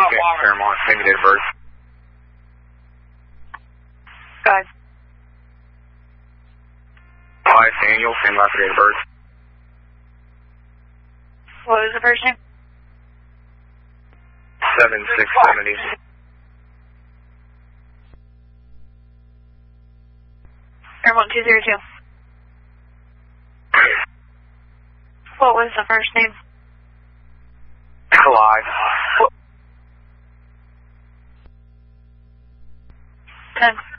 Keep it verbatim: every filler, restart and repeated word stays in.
Okay, Fairmont, same date of birth. Five. Five, Daniel, same last date of birth. What was the first name? Seven, six, seventy. Fairmont two zero two. What was the first name? Clive. Ten.